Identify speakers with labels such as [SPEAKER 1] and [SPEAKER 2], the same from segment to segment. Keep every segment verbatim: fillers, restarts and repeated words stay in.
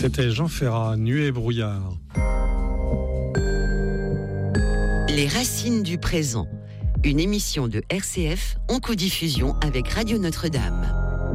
[SPEAKER 1] C'était Jean Ferrat, Nuée et brouillard.
[SPEAKER 2] Les racines du présent. Une émission de R C F en codiffusion avec Radio Notre-Dame.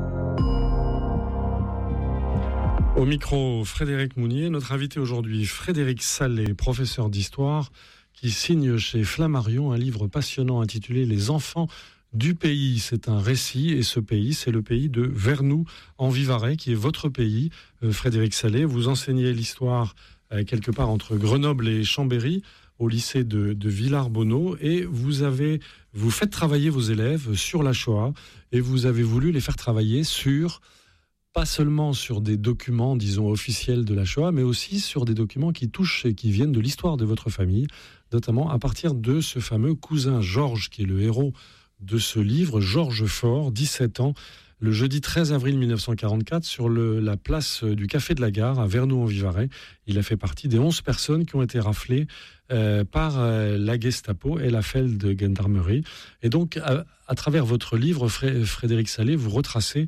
[SPEAKER 1] Au micro, Frédéric Mounier. Notre invité aujourd'hui, Frédéric Sallet, professeur d'histoire, qui signe chez Flammarion un livre passionnant intitulé « Les enfants du pays ». C'est un récit, et ce pays, c'est le pays de Vernoux en Vivarais, qui est votre pays. Euh, Frédéric Sallet, vous enseignez l'histoire euh, quelque part entre Grenoble et Chambéry, au lycée de, de Villars-Bonneau, et vous avez, vous faites travailler vos élèves sur la Shoah, et vous avez voulu les faire travailler sur, pas seulement sur des documents, disons, officiels de la Shoah, mais aussi sur des documents qui touchent et qui viennent de l'histoire de votre famille, notamment à partir de ce fameux cousin Georges, qui est le héros de ce livre, Georges Faure, dix-sept ans, le jeudi treize avril mille neuf cent quarante-quatre, sur le, la place du Café de la Gare, à Vernoux-en-Vivarais. Il a fait partie des onze personnes qui ont été raflées euh, par euh, la Gestapo et la Feld Gendarmerie. Et donc, à, à travers votre livre, Fré, Frédéric Sallet, vous retracez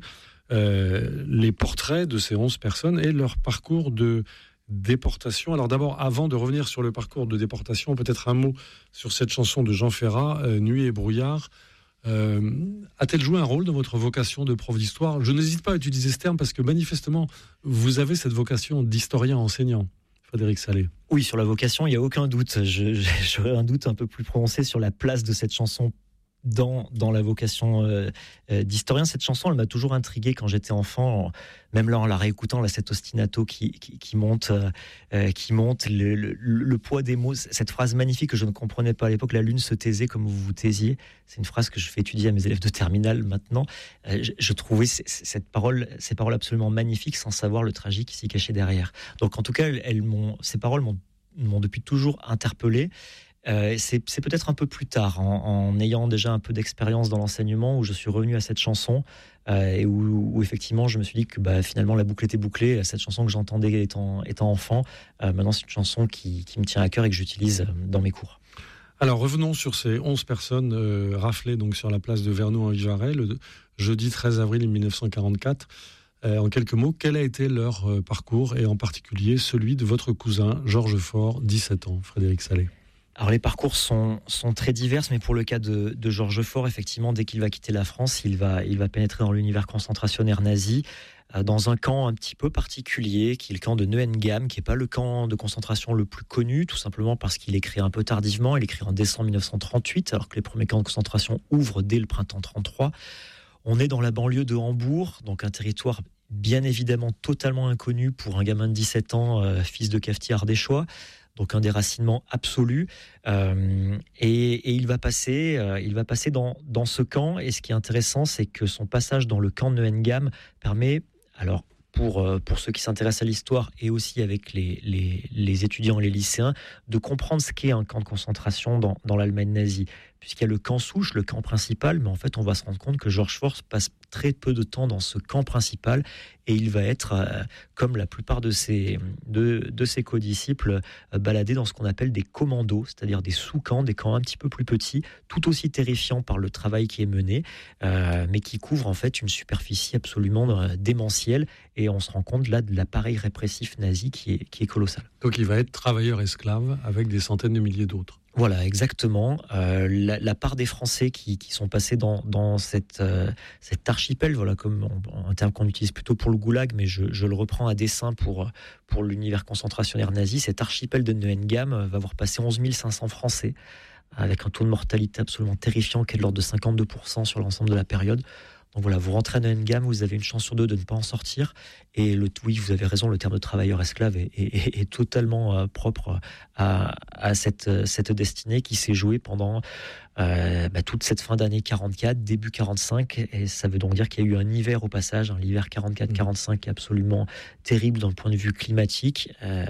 [SPEAKER 1] euh, les portraits de ces onze personnes et leur parcours de déportation. Alors d'abord, avant de revenir sur le parcours de déportation, peut-être un mot sur cette chanson de Jean Ferrat, euh, Nuée et brouillard. Euh, a-t-elle joué un rôle dans votre vocation de prof d'histoire ? Je n'hésite pas à utiliser ce terme parce que manifestement, vous avez cette vocation d'historien enseignant, Frédéric Sallet.
[SPEAKER 3] Oui, sur la vocation, il n'y a aucun doute. Je, j'aurais un doute un peu plus prononcé sur la place de cette chanson dans, dans la vocation euh, euh, d'historien. Cette chanson, elle m'a toujours intrigué quand j'étais enfant, même là en la réécoutant, là, cet ostinato qui, qui, qui monte, euh, qui monte le, le, le poids des mots, cette phrase magnifique que je ne comprenais pas à l'époque, la lune se taisait comme vous vous taisiez, c'est une phrase que je fais étudier à mes élèves de terminale maintenant. Euh, je, je trouvais c- cette parole, ces paroles absolument magnifiques sans savoir le tragique qui s'y cachait derrière. Donc en tout cas, elles, elles m'ont, ces paroles m'ont, m'ont depuis toujours interpellé. Euh, c'est, c'est peut-être un peu plus tard, en, en ayant déjà un peu d'expérience dans l'enseignement, où je suis revenu à cette chanson euh, et où, où effectivement je me suis dit que bah, finalement la boucle était bouclée. Cette chanson que j'entendais étant, étant enfant, euh, maintenant c'est une chanson qui, qui me tient à cœur et que j'utilise dans mes cours.
[SPEAKER 1] Alors revenons sur ces onze personnes euh, raflées donc, sur la place de Vernoux-en-Vivarais le jeudi treize avril mille neuf cent quarante-quatre. Euh, en quelques mots, quel a été leur euh, parcours, et en particulier celui de votre cousin Georges Faure, dix-sept ans, Frédéric Sallet?
[SPEAKER 3] Alors les parcours sont, sont très divers, mais pour le cas de, de Georges Faure, effectivement, dès qu'il va quitter la France, il va, il va pénétrer dans l'univers concentrationnaire nazi, euh, dans un camp un petit peu particulier, qui est le camp de Neuengamme, qui n'est pas le camp de concentration le plus connu, tout simplement parce qu'il est créé un peu tardivement. Il est créé en décembre mille neuf cent trente-huit, alors que les premiers camps de concentration ouvrent dès le printemps trente-trois. On est dans la banlieue de Hambourg, donc un territoire bien évidemment totalement inconnu pour un gamin de dix-sept ans, euh, fils de cafetier ardéchois. Donc un déracinement absolu, euh, et, et il va passer, euh, il va passer dans, dans ce camp. Et ce qui est intéressant, c'est que son passage dans le camp de Neuengamme permet, alors pour pour ceux qui s'intéressent à l'histoire et aussi avec les les, les étudiants et les lycéens, de comprendre ce qu'est un camp de concentration dans dans l'Allemagne nazie, puisqu'il y a le camp souche, le camp principal, mais en fait on va se rendre compte que Georges Faure passe très peu de temps dans ce camp principal, et il va être, euh, comme la plupart de ses, de, de ses codisciples, euh, baladé dans ce qu'on appelle des commandos, c'est-à-dire des sous-camps, des camps un petit peu plus petits, tout aussi terrifiants par le travail qui est mené, euh, mais qui couvrent en fait une superficie absolument euh, démentielle, et on se rend compte là de l'appareil répressif nazi qui est, qui est colossal.
[SPEAKER 1] Donc il va être travailleur-esclave avec des centaines de milliers d'autres.
[SPEAKER 3] Voilà, exactement. Euh, la, la part des Français qui, qui sont passés dans, dans cette, euh, cet archipel, voilà, comme on, un terme qu'on utilise plutôt pour le goulag, mais je, je le reprends à dessein pour, pour l'univers concentrationnaire nazi, cet archipel de Neuengamme va voir passer onze mille cinq cents Français, avec un taux de mortalité absolument terrifiant qui est de l'ordre de cinquante-deux pour cent sur l'ensemble de la période. Donc voilà, vous rentrez à Neuengamme, vous avez une chance sur deux de ne pas en sortir. Et le, oui, vous avez raison, le terme de travailleur esclave est, est, est totalement euh, propre à, à cette, cette destinée qui s'est jouée pendant euh, bah, toute cette fin d'année quarante-quatre, début quarante-cinq. Et ça veut donc dire qu'il y a eu un hiver au passage, hein, l'hiver quarante-quatre quarante-cinq absolument terrible d'un point de vue climatique. Euh,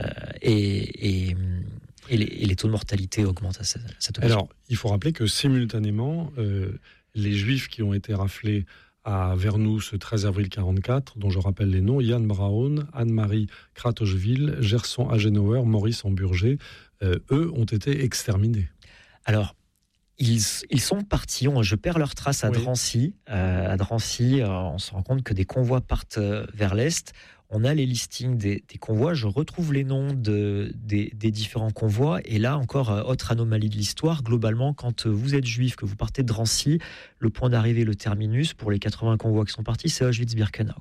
[SPEAKER 3] et, et, et, les, et les taux de mortalité augmentent à cette, à cette occasion.
[SPEAKER 1] Alors, il faut rappeler que simultanément, euh, les Juifs qui ont été raflés à Vernoux ce treize avril quarante-quatre, dont je rappelle les noms, Yann Braun, Anne-Marie Kratochvil, Gerson Agenauer, Maurice Amburger, euh, eux ont été exterminés.
[SPEAKER 3] Alors, ils, ils sont partis, on, je perds leurs traces à oui. Drancy. Euh, à Drancy, euh, on se rend compte que des convois partent vers l'Est. on a les listings des, des convois, je retrouve les noms de, des, des différents convois, et là encore, autre anomalie de l'histoire, globalement, quand vous êtes juif, que vous partez de Drancy, le point d'arrivée, le terminus, pour les quatre-vingts convois qui sont partis, c'est Auschwitz-Birkenau.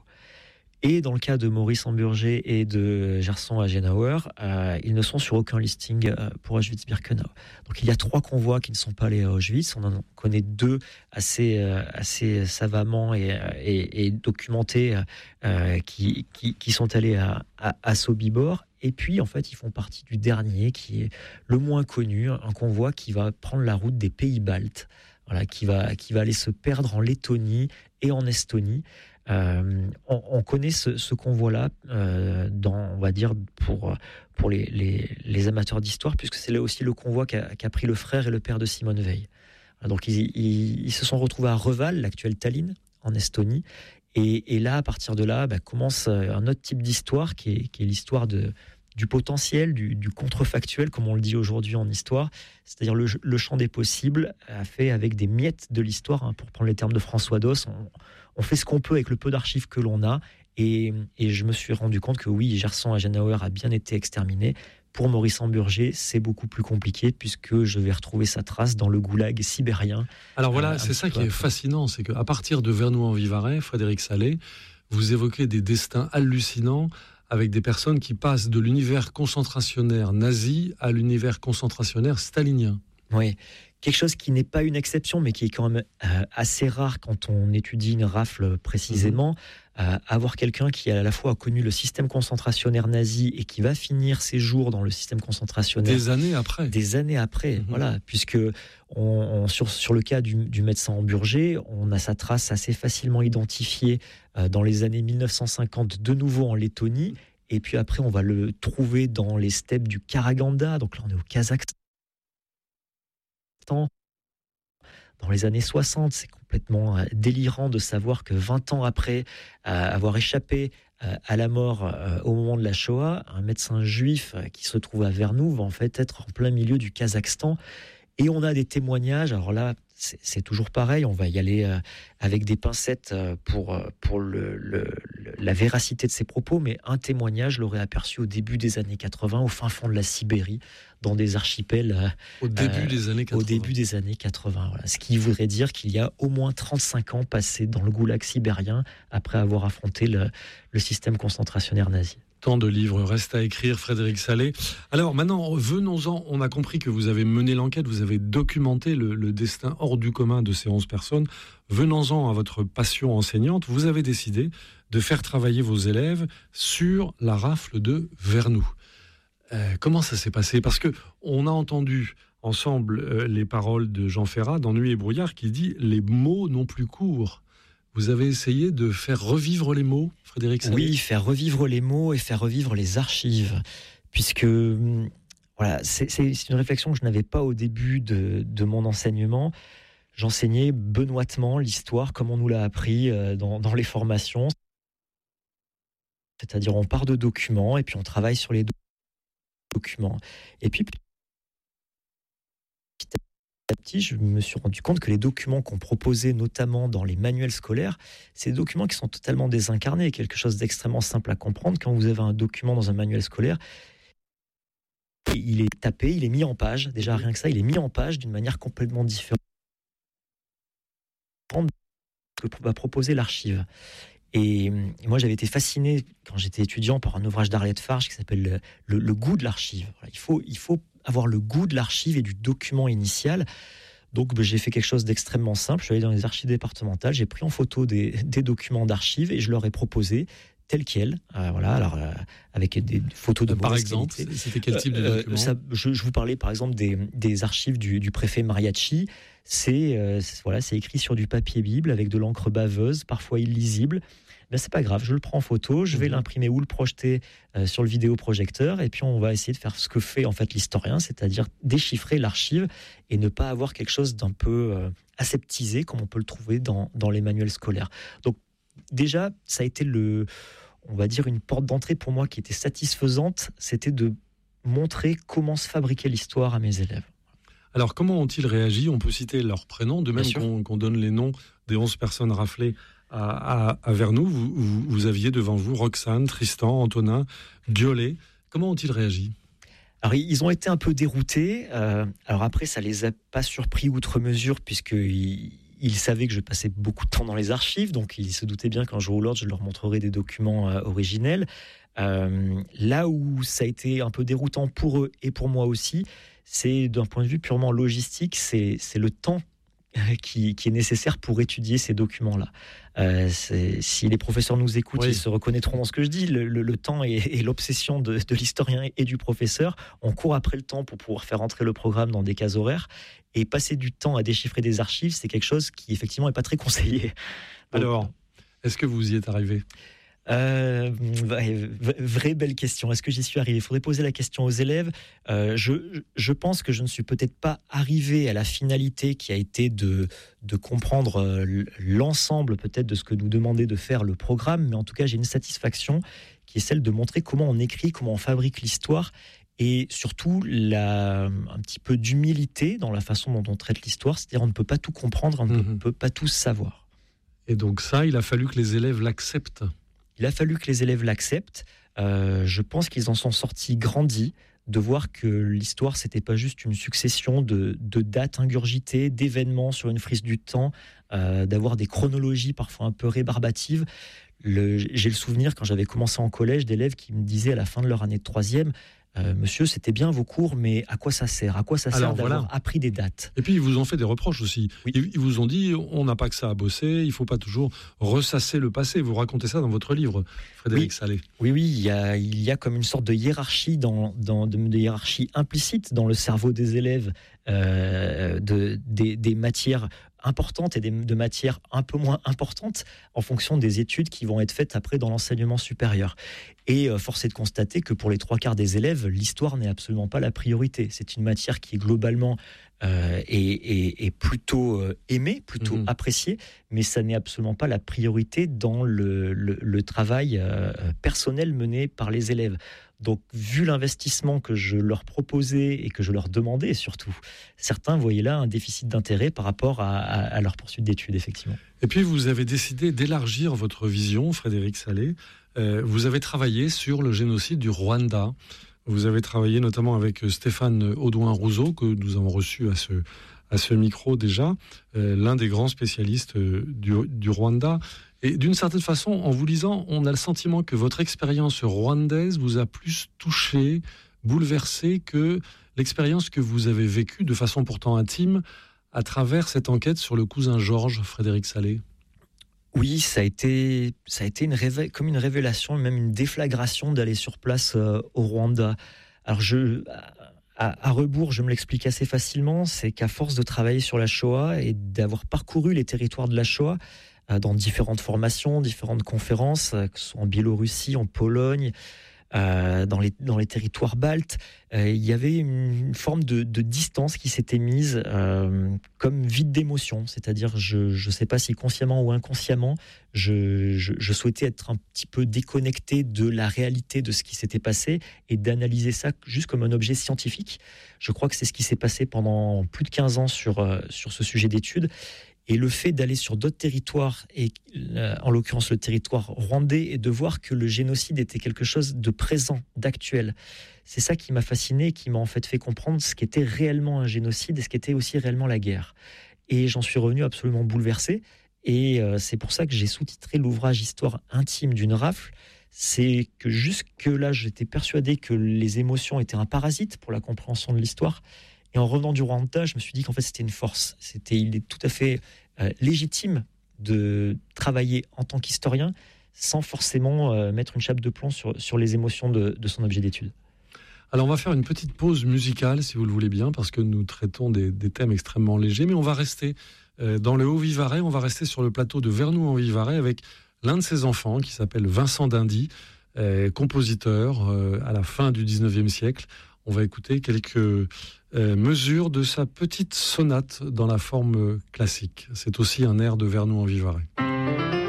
[SPEAKER 3] Et dans le cas de Maurice-en-Burger et de Gerson-Agenauer, euh, ils ne sont sur aucun listing euh, pour Auschwitz-Birkenau. Donc il y a trois convois qui ne sont pas allés à Auschwitz. On en connaît deux assez, euh, assez savamment et, et, et documentés euh, qui, qui, qui sont allés à, à, à Sobibor. Et puis en fait, ils font partie du dernier, qui est le moins connu, un convoi qui va prendre la route des pays baltes, voilà, qui va, qui va aller se perdre en Lettonie et en Estonie. Euh, on, on connaît ce, ce convoi-là, euh, dans, on va dire, pour, pour les, les, les amateurs d'histoire, puisque c'est là aussi le convoi qu'a, qu'a pris le frère et le père de Simone Veil. Donc ils, ils, ils se sont retrouvés à Reval, l'actuelle Tallinn, en Estonie, et, et là, à partir de là, bah, commence un autre type d'histoire, qui est, qui est l'histoire de, du potentiel, du, du contrefactuel, comme on le dit aujourd'hui en histoire, c'est-à-dire le, le champ des possibles, fait avec des miettes de l'histoire, hein, pour prendre les termes de François Doss. On, On fait ce qu'on peut avec le peu d'archives que l'on a, et, et je me suis rendu compte que oui, Gerson-Agenauer a bien été exterminé. Pour Maurice-en-Burger, c'est beaucoup plus compliqué, puisque je vais retrouver sa trace dans le goulag sibérien.
[SPEAKER 1] Alors voilà,
[SPEAKER 3] euh,
[SPEAKER 1] c'est ça qui
[SPEAKER 3] après.
[SPEAKER 1] est fascinant, c'est qu'à partir de Vernoux-en-Vivarais, Frédéric Sallet, vous évoquez des destins hallucinants avec des personnes qui passent de l'univers concentrationnaire nazi à l'univers concentrationnaire stalinien.
[SPEAKER 3] Oui, quelque chose qui n'est pas une exception, mais qui est quand même euh, assez rare quand on étudie une rafle précisément. Mmh. Euh, avoir quelqu'un qui à la fois a connu le système concentrationnaire nazi et qui va finir ses jours dans le système concentrationnaire
[SPEAKER 1] des années après.
[SPEAKER 3] Des années après, mmh. Voilà, puisque on, on, sur, sur le cas du, du médecin en Burger, on a sa trace assez facilement identifiée euh, dans les années mille neuf cent cinquante, de nouveau en Lettonie, et puis après on va le trouver dans les steppes du Karaganda, donc là on est au Kazakhstan. Dans les années soixante, c'est complètement euh, délirant de savoir que vingt ans après euh, avoir échappé euh, à la mort euh, au moment de la Shoah, un médecin juif euh, qui se trouve à Vernoux va en fait être en plein milieu du Kazakhstan. Et on a des témoignages, alors là, c'est, c'est toujours pareil, on va y aller euh, avec des pincettes euh, pour, euh, pour le, le, le, la véracité de ses propos, mais un témoignage l'aurait aperçu au début des années quatre-vingts, au fin fond de la Sibérie, dans des archipels. Euh,
[SPEAKER 1] au début euh, des années quatre-vingts.
[SPEAKER 3] Au début des années quatre-vingts, voilà. Ce qui voudrait dire qu'il y a au moins trente-cinq ans passés dans le goulag sibérien après avoir affronté le, le système concentrationnaire nazi.
[SPEAKER 1] Tant de livres restent à écrire, Frédéric Sallet. Alors maintenant, venons-en. On a compris que vous avez mené l'enquête, vous avez documenté le, le destin hors du commun de ces onze personnes. Venons-en à votre passion enseignante. Vous avez décidé de faire travailler vos élèves sur la rafle de Vernoux. Euh, comment ça s'est passé ? Parce qu'on a entendu ensemble euh, les paroles de Jean Ferrat dans Nuit et brouillard qui dit « Les mots n'ont plus cours ». Vous avez essayé de faire revivre les mots, Frédéric Sallet ?
[SPEAKER 3] Oui, faire revivre les mots et faire revivre les archives, puisque voilà, c'est, c'est, c'est une réflexion que je n'avais pas au début de, de mon enseignement. J'enseignais benoîtement l'histoire comme on nous l'a appris dans, dans les formations. C'est-à-dire on part de documents et puis on travaille sur les documents. Et puis petit, je me suis rendu compte que les documents qu'on proposait, notamment dans les manuels scolaires, c'est des documents qui sont totalement désincarnés, quelque chose d'extrêmement simple à comprendre. Quand vous avez un document dans un manuel scolaire, il est tapé, il est mis en page, déjà rien que ça, il est mis en page d'une manière complètement différente de ce que va proposer l'archive. Et, et moi, j'avais été fasciné, quand j'étais étudiant, par un ouvrage d'Arlette Farge qui s'appelle le, le, le goût de l'archive. Voilà, il faut, il faut avoir le goût de l'archive et du document initial. Donc, ben, j'ai fait quelque chose d'extrêmement simple. Je suis allé dans les archives départementales, j'ai pris en photo des, des documents d'archives et je leur ai proposé tels quels. Euh, voilà, alors euh, avec des photos de
[SPEAKER 1] par exemple, qualité. C'était quel type de
[SPEAKER 3] euh,
[SPEAKER 1] document
[SPEAKER 3] ça, je, je vous parlais par exemple des, des archives du, du préfet Mariachi. C'est, euh, c'est, voilà, c'est écrit sur du papier Bible avec de l'encre baveuse, parfois illisible. Ben, c'est pas grave, je le prends en photo, je vais mmh. l'imprimer ou le projeter euh, sur le vidéoprojecteur, et puis on va essayer de faire ce que fait en fait l'historien, c'est-à-dire déchiffrer l'archive et ne pas avoir quelque chose d'un peu euh, aseptisé comme on peut le trouver dans, dans les manuels scolaires. Donc déjà, ça a été le, on va dire une porte d'entrée pour moi qui était satisfaisante, c'était de montrer comment se fabriquait l'histoire à mes élèves.
[SPEAKER 1] Alors, comment ont-ils réagi ? On peut citer leurs prénoms, de même qu'on, qu'on donne les noms des onze personnes raflées à, à, à Vernoux, vous, vous, vous aviez devant vous Roxane, Tristan, Antonin, Biolay. Comment ont-ils réagi ?
[SPEAKER 3] Alors, ils ont été un peu déroutés. Euh, alors après, ça les a pas surpris outre mesure, puisqu'ils ils savaient que je passais beaucoup de temps dans les archives, donc ils se doutaient bien qu'un jour ou l'autre, je leur montrerai des documents euh, originels. Euh, là où ça a été un peu déroutant pour eux et pour moi aussi, c'est d'un point de vue purement logistique, c'est, c'est le temps qui, qui est nécessaire pour étudier ces documents-là. Euh, c'est, si les professeurs nous écoutent, oui. Ils se reconnaîtront dans ce que je dis. Le, le, le temps est, est l'obsession de, de l'historien et du professeur. On court après le temps pour pouvoir faire entrer le programme dans des cases horaires. Et passer du temps à déchiffrer des archives, c'est quelque chose qui, effectivement, n'est pas très conseillé. Donc,
[SPEAKER 1] alors, est-ce que vous y êtes arrivé ?
[SPEAKER 3] Euh, vraie belle question. Est-ce que j'y suis arrivé ? Il faudrait poser la question aux élèves. Euh, je, je pense que je ne suis peut-être pas arrivé à la finalité qui a été de, de comprendre l'ensemble peut-être de ce que nous demandait de faire le programme, mais en tout cas j'ai une satisfaction qui est celle de montrer comment on écrit, comment on fabrique l'histoire, et surtout la, un petit peu d'humilité dans la façon dont on traite l'histoire, c'est-à-dire on ne peut pas tout comprendre, on ne mmh. peut pas tout savoir.
[SPEAKER 1] Et donc ça, il a fallu que les élèves l'acceptent.
[SPEAKER 3] Il a fallu que les élèves l'acceptent. Euh, je pense qu'ils en sont sortis grandis, de voir que l'histoire, c'était pas juste une succession de, de dates ingurgitées, d'événements sur une frise du temps, euh, d'avoir des chronologies parfois un peu rébarbatives. Le, j'ai le souvenir, quand j'avais commencé en collège, d'élèves qui me disaient à la fin de leur année de troisième, Euh, monsieur, c'était bien vos cours, mais à quoi ça sert ? À quoi ça sert Alors, d'avoir voilà. appris des dates ?
[SPEAKER 1] Et puis, ils vous ont fait des reproches aussi. Oui. Ils, ils vous ont dit, on n'a pas que ça à bosser, il ne faut pas toujours ressasser le passé. Vous racontez ça dans votre livre, Frédéric
[SPEAKER 3] oui.
[SPEAKER 1] Sallet.
[SPEAKER 3] Oui, oui, il y a, il y a comme une sorte de hiérarchie, dans, dans, de, de hiérarchie implicite dans le cerveau des élèves, euh, de, des, des matières importantes et des, de matières un peu moins importantes en fonction des études qui vont être faites après dans l'enseignement supérieur. Et euh, force est de constater que pour les trois quarts des élèves, l'histoire n'est absolument pas la priorité. C'est une matière qui globalement euh, est, est, est plutôt euh, aimée, plutôt mmh. appréciée, mais ça n'est absolument pas la priorité dans le, le, le travail euh, personnel mené par les élèves. Donc, vu l'investissement que je leur proposais et que je leur demandais surtout, certains voyaient là un déficit d'intérêt par rapport à, à, à leur poursuite d'études, effectivement.
[SPEAKER 1] Et puis, vous avez décidé d'élargir votre vision, Frédéric Sallet. Euh, vous avez travaillé sur le génocide du Rwanda. Vous avez travaillé notamment avec Stéphane Audouin-Rousseau, que nous avons reçu à ce, à ce micro déjà, euh, l'un des grands spécialistes du, du Rwanda. Et d'une certaine façon, en vous lisant, on a le sentiment que votre expérience rwandaise vous a plus touché, bouleversé que l'expérience que vous avez vécue de façon pourtant intime à travers cette enquête sur le cousin Georges, Frédéric Sallet.
[SPEAKER 3] Oui, ça a été, ça a été une révé- comme une révélation, même une déflagration d'aller sur place euh, au Rwanda. Alors, je, à, à rebours, je me l'explique assez facilement, c'est qu'à force de travailler sur la Shoah et d'avoir parcouru les territoires de la Shoah, dans différentes formations, différentes conférences, que ce soit en Biélorussie, en Pologne, euh, dans, les, dans les territoires baltes, euh, il y avait une forme de, de distance qui s'était mise euh, comme vide d'émotion. C'est-à-dire, je ne sais pas si consciemment ou inconsciemment, je, je, je souhaitais être un petit peu déconnecté de la réalité de ce qui s'était passé et d'analyser ça juste comme un objet scientifique. Je crois que c'est ce qui s'est passé pendant plus de quinze ans sur, euh, sur ce sujet d'études. Et le fait d'aller sur d'autres territoires, et euh, en l'occurrence le territoire rwandais, et de voir que le génocide était quelque chose de présent, d'actuel, c'est ça qui m'a fasciné, qui m'a en fait fait comprendre ce qu'était réellement un génocide et ce qu'était aussi réellement la guerre. Et j'en suis revenu absolument bouleversé. Et euh, c'est pour ça que j'ai sous-titré l'ouvrage Histoire intime d'une rafle. C'est que jusque-là, j'étais persuadé que les émotions étaient un parasite pour la compréhension de l'histoire. Et en revenant du Rwanda, je me suis dit qu'en fait, c'était une force. C'était, il est tout à fait euh, légitime de travailler en tant qu'historien sans forcément euh, mettre une chape de plomb sur, sur les émotions de, de son objet d'étude.
[SPEAKER 1] Alors, on va faire une petite pause musicale, si vous le voulez bien, parce que nous traitons des, des thèmes extrêmement légers, mais on va rester euh, dans le Haut-Vivarais, on va rester sur le plateau de Vernoux-en-Vivarais avec l'un de ses enfants qui s'appelle Vincent d'Indy, euh, compositeur euh, à la fin du dix-neuvième siècle. On va écouter quelques euh, mesures de sa petite sonate dans la forme classique. C'est aussi un air de Vernoux-en-Vivarais.